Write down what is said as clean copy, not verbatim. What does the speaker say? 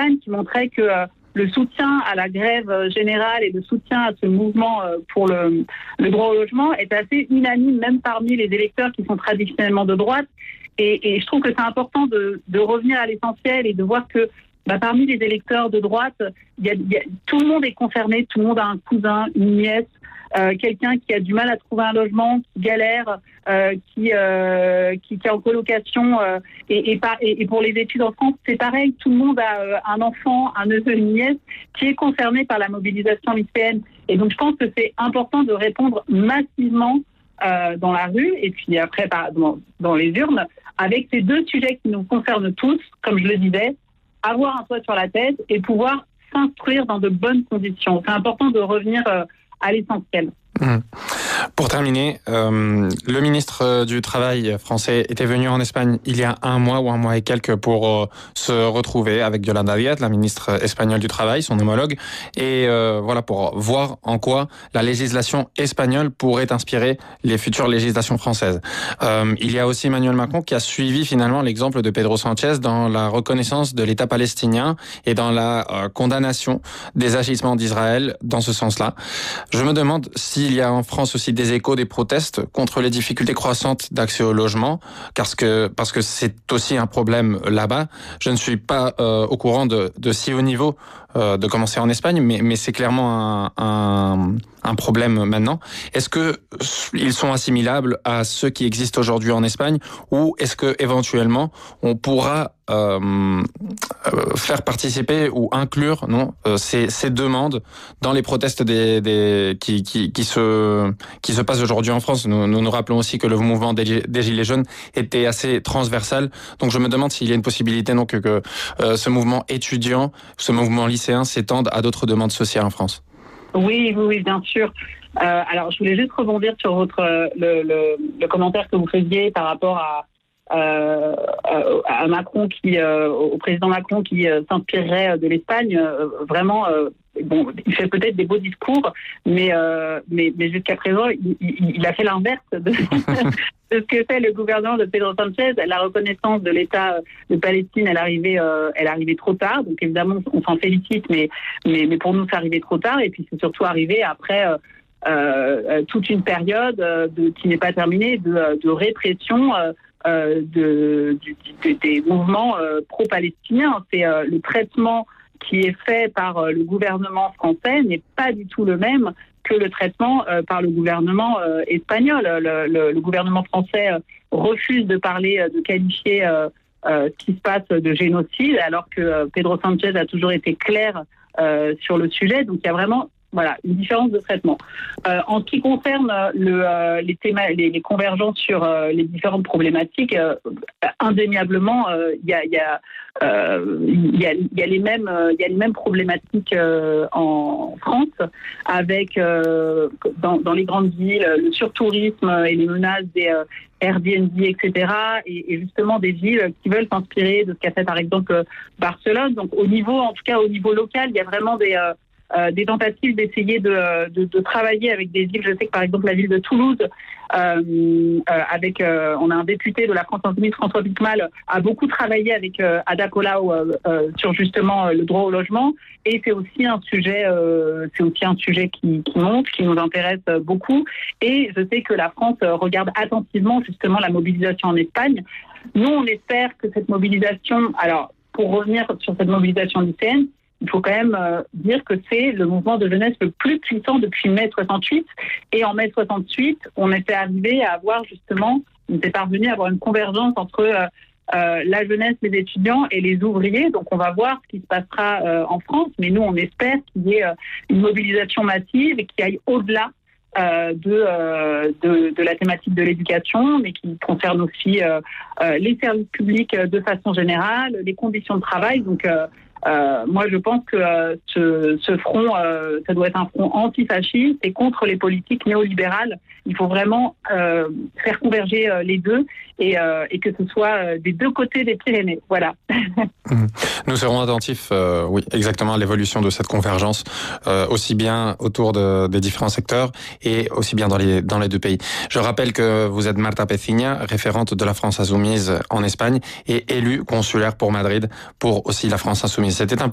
Espagne qui montrait que le soutien à la grève générale et le soutien à ce mouvement pour le droit au logement est assez unanime, même parmi les électeurs qui sont traditionnellement de droite. Et je trouve que c'est important de revenir à l'essentiel et de voir que parmi les électeurs de droite, tout le monde est concerné, tout le monde a un cousin, une nièce, quelqu'un qui a du mal à trouver un logement, qui galère, qui est en colocation. Et pour les études en France, c'est pareil, tout le monde a un enfant, un neveu, une nièce qui est concerné par la mobilisation lycéenne. Et donc je pense que c'est important de répondre massivement dans la rue et puis après dans les urnes avec ces deux sujets qui nous concernent tous, comme je le disais, avoir un toit sur la tête et pouvoir s'instruire dans de bonnes conditions. C'est important de revenir à l'essentiel. Pour terminer, le ministre du Travail français était venu en Espagne il y a un mois et quelques pour se retrouver avec Yolanda Díaz, la ministre espagnole du Travail, son homologue, et pour voir en quoi la législation espagnole pourrait inspirer les futures législations françaises. Il y a aussi Emmanuel Macron qui a suivi finalement l'exemple de Pedro Sánchez dans la reconnaissance de l'État palestinien et dans la condamnation des agissements d'Israël dans ce sens-là. Je me demande s'il y a en France aussi des échos, des protestes contre les difficultés croissantes d'accès au logement, parce que c'est aussi un problème là-bas. Je ne suis pas au courant de si haut niveau de commencer en Espagne, mais c'est clairement un problème maintenant. Est-ce que ils sont assimilables à ceux qui existent aujourd'hui en Espagne, ou est-ce que éventuellement on pourra faire participer ou inclure ces demandes dans les protestes qui se passent aujourd'hui en France? Nous rappelons aussi que le mouvement des Gilets jaunes était assez transversal, donc je me demande s'il y a une possibilité que ce mouvement étudiant, ce mouvement lycéen s'étende à d'autres demandes sociales en France. Oui, bien sûr. Alors, je voulais juste rebondir sur le commentaire que vous faisiez par rapport à Macron au président Macron qui s'inspirerait de l'Espagne. Vraiment, il fait peut-être des beaux discours, mais jusqu'à présent, il a fait l'inverse de ce que fait le gouvernement de Pedro Sánchez. La reconnaissance de l'État de Palestine, elle arrivait trop tard. Donc évidemment, on s'en félicite, mais pour nous, c'est arrivé trop tard. Et puis c'est surtout arrivé après toute une période qui n'est pas terminée de répression des mouvements pro-palestiniens. C'est le traitement qui est fait par le gouvernement français n'est pas du tout le même que le traitement par le gouvernement espagnol. Le gouvernement français refuse de qualifier ce qui se passe de génocide, alors que Pedro Sánchez a toujours été clair sur le sujet. Donc il y a vraiment une différence de traitement. En ce qui concerne les convergences sur les différentes problématiques, indéniablement, il y a les mêmes problématiques en France, avec dans les grandes villes le surtourisme et les menaces des Airbnb, etc. Et justement des villes qui veulent s'inspirer de ce qu'a fait par exemple Barcelone. Donc au niveau local, il y a vraiment des tentatives d'essayer de travailler avec des villes. Je sais que par exemple la ville de Toulouse, on a un député de la France Insoumise, François Picmal, a beaucoup travaillé avec Ada Colau sur justement le droit au logement. Et c'est aussi un sujet qui monte, qui nous intéresse beaucoup. Et je sais que la France regarde attentivement justement la mobilisation en Espagne. Nous, on espère que cette mobilisation, alors pour revenir sur cette mobilisation lycéenne, il faut quand même dire que c'est le mouvement de jeunesse le plus puissant depuis mai 68. Et en mai 68, on était parvenu à avoir une convergence entre la jeunesse, les étudiants et les ouvriers. Donc on va voir ce qui se passera en France. Mais nous, on espère qu'il y ait une mobilisation massive et qui aille au-delà de la thématique de l'éducation, mais qui concerne aussi les services publics de façon générale, les conditions de travail. Donc moi, je pense que ce front, ça doit être un front antifasciste et contre les politiques néolibérales. Il faut vraiment faire converger les deux et que ce soit des deux côtés des Pyrénées. Voilà. Nous serons attentifs, oui, exactement, à l'évolution de cette convergence, aussi bien autour des différents secteurs et aussi bien dans les deux pays. Je rappelle que vous êtes Marta Peciña, référente de la France Insoumise en Espagne et élue consulaire pour Madrid pour aussi la France Insoumise. C'était un